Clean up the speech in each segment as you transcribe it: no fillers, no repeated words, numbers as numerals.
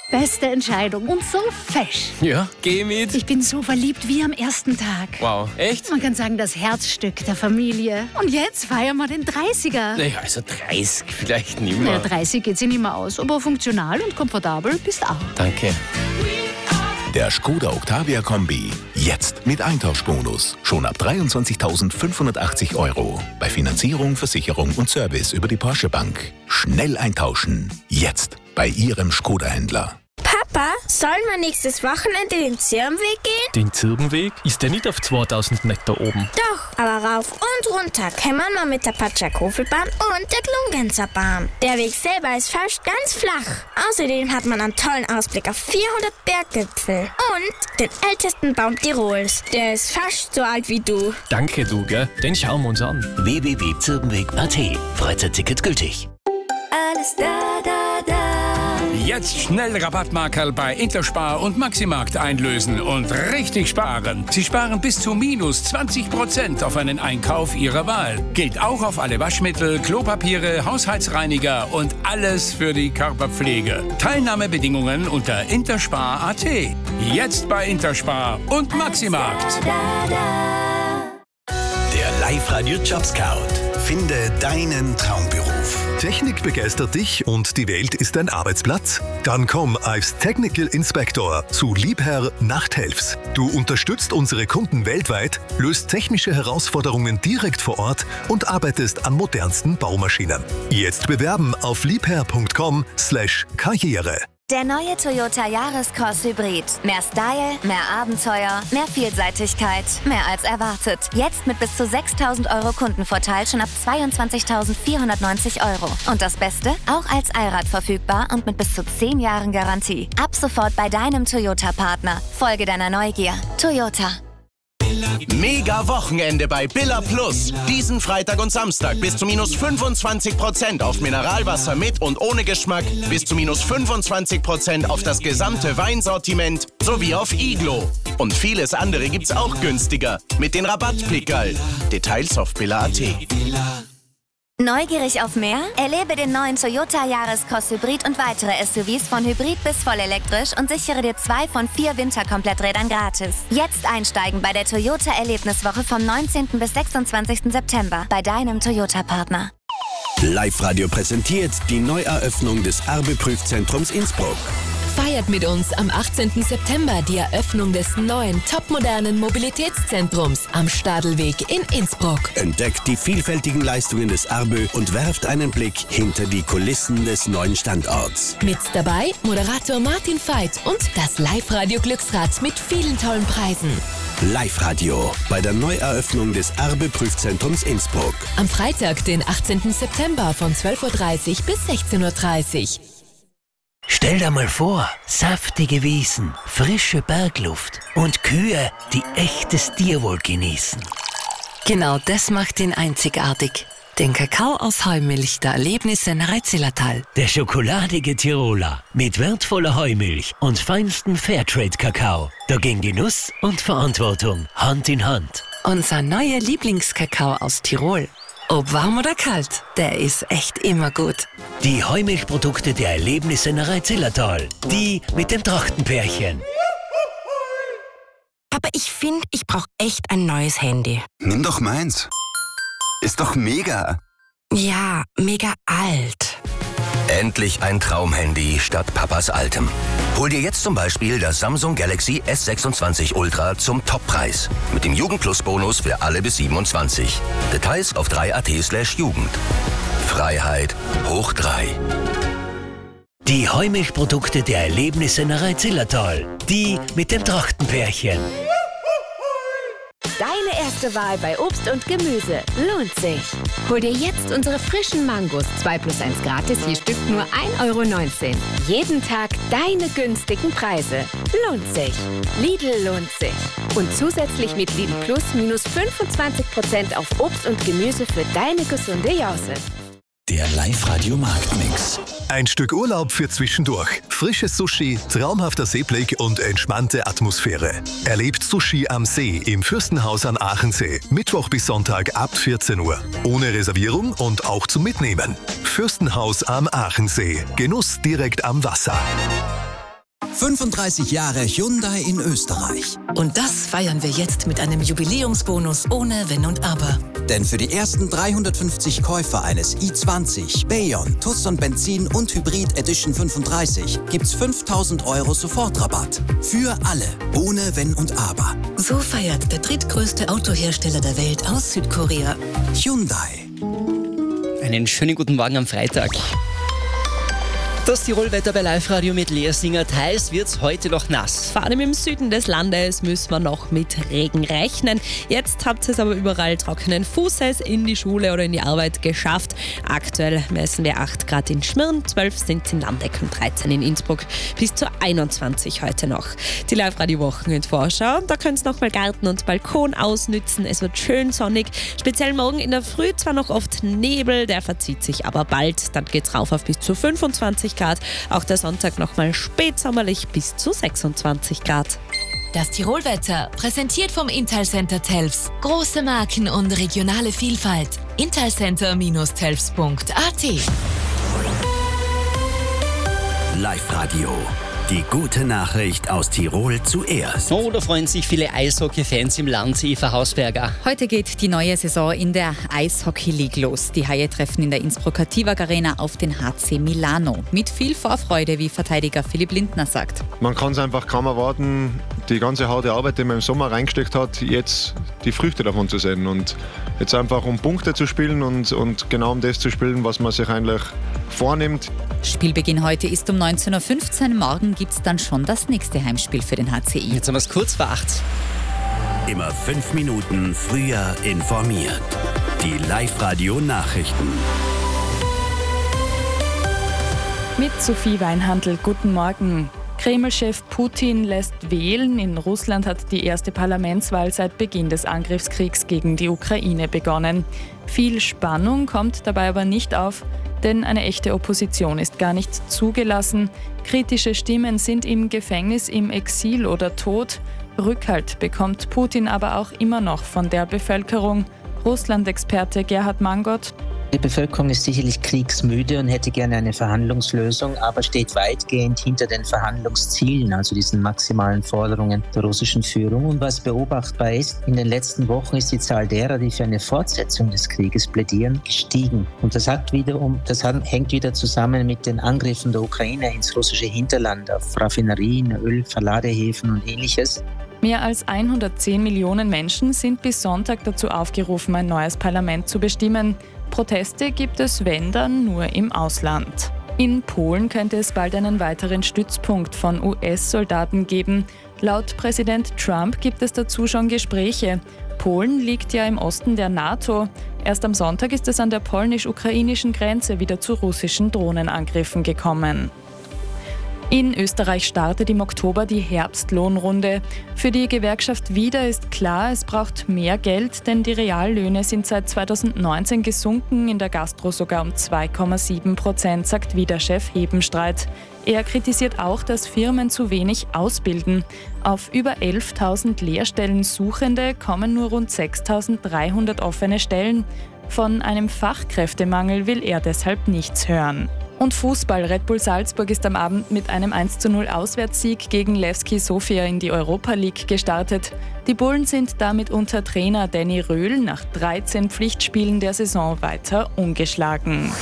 Beste Entscheidung und so fesch. Ja, geh mit. Ich bin so verliebt wie am ersten Tag. Wow, echt? Man kann sagen, das Herzstück der Familie. Und jetzt feiern wir den 30er. Naja, also 30 vielleicht nicht Na, mehr. 30 geht sich nicht mehr aus, aber funktional und komfortabel bist auch. Danke. Der Skoda Octavia Kombi. Jetzt mit Eintauschbonus. Schon ab 23.580 €. Bei Finanzierung, Versicherung und Service über die Porsche Bank. Schnell eintauschen. Jetzt bei Ihrem Skoda-Händler. Papa, sollen wir nächstes Wochenende den Zirbenweg gehen? Den Zirbenweg? Ist der nicht auf 2000 Meter oben? Doch, aber rauf und runter kämmern wir mit der Patschakofelbahn und der Glungenzer Bahn. Der Weg selber ist fast ganz flach. Außerdem hat man einen tollen Ausblick auf 400 Berggipfel und den ältesten Baum Tirols. Der ist fast so alt wie du. Danke, du, gell? Den schauen wir uns an. www.zirbenweg.at. Freizeitticket gültig. Alles da, da, da. Jetzt schnell Rabattmarkerl bei Interspar und Maximarkt einlösen und richtig sparen. Sie sparen bis zu minus 20% auf einen Einkauf Ihrer Wahl. Gilt auch auf alle Waschmittel, Klopapiere, Haushaltsreiniger und alles für die Körperpflege. Teilnahmebedingungen unter interspar.at. Jetzt bei Interspar und Maximarkt. Der Live-Radio Job Scout. Finde deinen Traumberuf. Technik begeistert dich und die Welt ist dein Arbeitsplatz? Dann komm als Technical Inspector zu Liebherr Nachthelfs. Du unterstützt unsere Kunden weltweit, löst technische Herausforderungen direkt vor Ort und arbeitest an modernsten Baumaschinen. Jetzt bewerben auf liebherr.com/Karriere. Der neue Toyota Yaris-Cross Hybrid. Mehr Style, mehr Abenteuer, mehr Vielseitigkeit, mehr als erwartet. Jetzt mit bis zu 6.000 € Kundenvorteil schon ab 22.490 €. Und das Beste? Auch als Allrad verfügbar und mit bis zu 10 Jahren Garantie. Ab sofort bei deinem Toyota-Partner. Folge deiner Neugier. Toyota. Mega Wochenende bei Billa Plus. Diesen Freitag und Samstag bis zu minus 25% auf Mineralwasser mit und ohne Geschmack, bis zu minus 25% auf das gesamte Weinsortiment sowie auf Iglo. Und vieles andere gibt's auch günstiger mit den Rabattpickerl. Details auf billa.at. Neugierig auf mehr? Erlebe den neuen Toyota Yaris-Cross Hybrid und weitere SUVs von Hybrid bis vollelektrisch und sichere dir 2 von 4 Winterkompletträdern gratis. Jetzt einsteigen bei der Toyota Erlebniswoche vom 19. bis 26. September bei deinem Toyota-Partner. Live-Radio präsentiert die Neueröffnung des Arbe-Prüfzentrums Innsbruck. Feiert mit uns am 18. September die Eröffnung des neuen, topmodernen Mobilitätszentrums am Stadelweg in Innsbruck. Entdeckt die vielfältigen Leistungen des Arbe und werft einen Blick hinter die Kulissen des neuen Standorts. Mit dabei Moderator Martin Veit und das Live-Radio-Glücksrad mit vielen tollen Preisen. Live-Radio bei der Neueröffnung des Arbe-Prüfzentrums Innsbruck. Am Freitag, den 18. September von 12.30 Uhr bis 16.30 Uhr. Stell dir mal vor, saftige Wiesen, frische Bergluft und Kühe, die echtes Tierwohl genießen. Genau das macht ihn einzigartig. Den Kakao aus Heumilch der Erlebnissennerei Zillertal. Der schokoladige Tiroler mit wertvoller Heumilch und feinstem Fairtrade-Kakao. Da gehen Genuss und Verantwortung Hand in Hand. Unser neuer Lieblingskakao aus Tirol. Ob warm oder kalt, der ist echt immer gut. Die Heumilchprodukte der Erlebnissennerei Zillertal. Die mit dem Trachtenpärchen. Aber ich finde, ich brauche echt ein neues Handy. Nimm doch meins. Ist doch mega. Ja, mega alt. Endlich ein Traumhandy statt Papas altem. Hol dir jetzt zum Beispiel das Samsung Galaxy S26 Ultra zum Toppreis. Mit dem Jugendplus-Bonus für alle bis 27. Details auf 3at/Jugend. Freiheit hoch 3. Die Heumilchprodukte der Erlebnissennerei Zillertal. Die mit dem Trachtenpärchen. Deine erste Wahl bei Obst und Gemüse lohnt sich. Hol dir jetzt unsere frischen Mangos 2+1 gratis, je Stück nur 1,19 €. Jeden Tag deine günstigen Preise. Lohnt sich. Lidl lohnt sich. Und zusätzlich mit Lidl Plus minus 25% auf Obst und Gemüse für deine gesunde Jause. Der Live-Radio Marktmix. Ein Stück Urlaub für zwischendurch. Frisches Sushi, traumhafter Seeblick und entspannte Atmosphäre. Erlebt Sushi am See im Fürstenhaus an Aachensee. Mittwoch bis Sonntag ab 14 Uhr. Ohne Reservierung und auch zum Mitnehmen. Fürstenhaus am Aachensee. Genuss direkt am Wasser. 35 Jahre Hyundai in Österreich. Und das feiern wir jetzt mit einem Jubiläumsbonus ohne Wenn und Aber. Denn für die ersten 350 Käufer eines i20, Bayon, Tucson Benzin und Hybrid Edition 35 gibt's 5.000 € Sofortrabatt. Für alle, ohne Wenn und Aber. So feiert der drittgrößte Autohersteller der Welt aus Südkorea. Hyundai. Einen schönen guten Morgen am Freitag. Das Tirolwetter bei Live-Radio mit Lea Singer. Teils wird's heute noch nass. Vor allem im Süden des Landes müssen wir noch mit Regen rechnen. Jetzt habt ihr es aber überall trockenen Fußes in die Schule oder in die Arbeit geschafft. Aktuell messen wir 8 Grad in Schmirn, 12 sind in Landeck und 13 in Innsbruck. Bis zu 21 heute noch. Die Live-Radio-Wochenend-Vorschau. Da könnt ihr nochmal Garten und Balkon ausnützen. Es wird schön sonnig. Speziell morgen in der Früh zwar noch oft Nebel, der verzieht sich aber bald. Dann geht's rauf auf bis zu 25 Grad. Auch der Sonntag nochmal spätsommerlich bis zu 26 Grad. Das Tirolwetter, präsentiert vom Intalcenter Telfs. Große Marken und regionale Vielfalt. Intalcenter-telfs.at. Live-Radio. Die gute Nachricht aus Tirol zuerst. Oh, da freuen sich viele Eishockey-Fans im Land. Eva Hausberger. Heute geht die neue Saison in der Eishockey League los. Die Haie treffen in der Innsbrucker Tivag Arena auf den HC Milano. Mit viel Vorfreude, wie Verteidiger Philipp Lindner sagt. Man kann es einfach kaum erwarten, die ganze harte Arbeit, die man im Sommer reingesteckt hat, jetzt die Früchte davon zu sehen. Und jetzt einfach um Punkte zu spielen und genau um das zu spielen, was man sich eigentlich vornimmt. Spielbeginn heute ist um 19.15 Uhr. Morgen gibt es dann schon das nächste Heimspiel für den HCI. Jetzt haben wir es kurz vor 8. Immer 5 Minuten früher informiert. Die Live-Radio-Nachrichten. Mit Sophie Weinhandl, guten Morgen. Kreml-Chef Putin lässt wählen. In Russland hat die erste Parlamentswahl seit Beginn des Angriffskriegs gegen die Ukraine begonnen. Viel Spannung kommt dabei aber nicht auf, denn eine echte Opposition ist gar nicht zugelassen. Kritische Stimmen sind im Gefängnis, im Exil oder tot. Rückhalt bekommt Putin aber auch immer noch von der Bevölkerung. Russland-Experte Gerhard Mangott. Die Bevölkerung ist sicherlich kriegsmüde und hätte gerne eine Verhandlungslösung, aber steht weitgehend hinter den Verhandlungszielen, also diesen maximalen Forderungen der russischen Führung. Und was beobachtbar ist, in den letzten Wochen ist die Zahl derer, die für eine Fortsetzung des Krieges plädieren, gestiegen. Und das hängt wieder zusammen mit den Angriffen der Ukraine ins russische Hinterland auf Raffinerien, Ölverladehäfen und Ähnliches. Mehr als 110 Millionen Menschen sind bis Sonntag dazu aufgerufen, ein neues Parlament zu bestimmen. Proteste gibt es, wenn dann, nur im Ausland. In Polen könnte es bald einen weiteren Stützpunkt von US-Soldaten geben. Laut Präsident Trump gibt es dazu schon Gespräche. Polen liegt ja im Osten der NATO. Erst am Sonntag ist es an der polnisch-ukrainischen Grenze wieder zu russischen Drohnenangriffen gekommen. In Österreich startet im Oktober die Herbstlohnrunde. Für die Gewerkschaft Wieder ist klar, es braucht mehr Geld, denn die Reallöhne sind seit 2019 gesunken, in der Gastro sogar um 2,7%, sagt Wieder-Chef Hebenstreit. Er kritisiert auch, dass Firmen zu wenig ausbilden. Auf über 11.000 Lehrstellen Suchende kommen nur rund 6.300 offene Stellen. Von einem Fachkräftemangel will er deshalb nichts hören. Und Fußball. Red Bull Salzburg ist am Abend mit einem 1:0 Auswärtssieg gegen Levski Sofia in die Europa League gestartet. Die Bullen sind damit unter Trainer Danny Röhl nach 13 Pflichtspielen der Saison weiter ungeschlagen.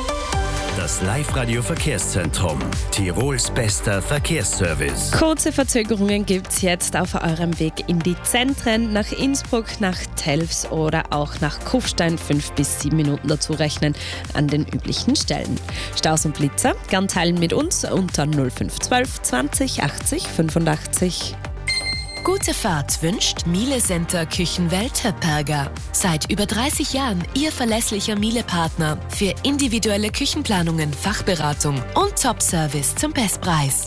Das Live-Radio-Verkehrszentrum. Tirols bester Verkehrsservice. Kurze Verzögerungen gibt es jetzt auf eurem Weg in die Zentren, nach Innsbruck, nach Telfs oder auch nach Kufstein. 5 bis 7 Minuten dazu rechnen an den üblichen Stellen. Staus und Blitzer gern teilen mit uns unter 0512 20 80 85. Gute Fahrt wünscht Miele Center Küchenwelt Höpperger. Seit über 30 Jahren Ihr verlässlicher Miele-Partner für individuelle Küchenplanungen, Fachberatung und Top-Service zum Bestpreis.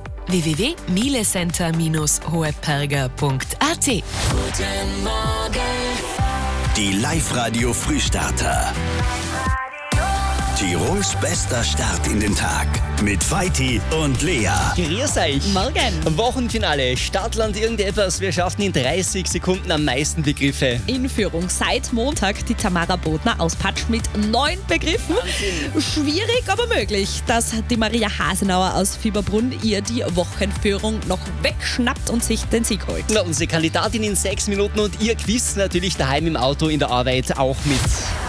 www.mielecenter-hoheperger.at. Guten Morgen. Die Live-Radio Frühstarter. Tirols bester Start in den Tag mit Feiti und Lea. Grüß euch. Morgen. Wochenfinale. Stadtland irgendetwas. Wir schaffen in 30 Sekunden am meisten Begriffe. In Führung seit Montag die Tamara Bodner aus Patsch mit 9 Begriffen. Schwierig, aber möglich, dass die Maria Hasenauer aus Fieberbrunn ihr die Wochenführung noch wegschnappt und sich den Sieg holt. Na, unsere Kandidatin in 6 Minuten und ihr Quiz natürlich daheim im Auto, in der Arbeit auch mit.